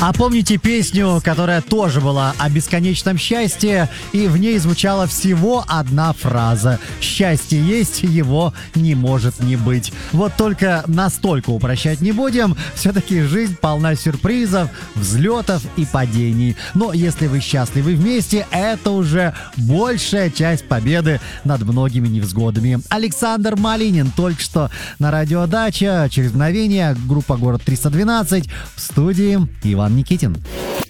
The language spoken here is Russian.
А помните песню, которая тоже была о бесконечном счастье, и в ней звучала всего одна фраза: «Счастье есть, его не может не быть». Вот только настолько упрощать не будем, все-таки жизнь полна сюрпризов, взлетов и падений. Но если вы счастливы вместе, это уже большая часть победы над многими невзгодами. Александр Малинин только что на радио «Дача». Через мгновение группа «Город 312» в студии Иван Никитин.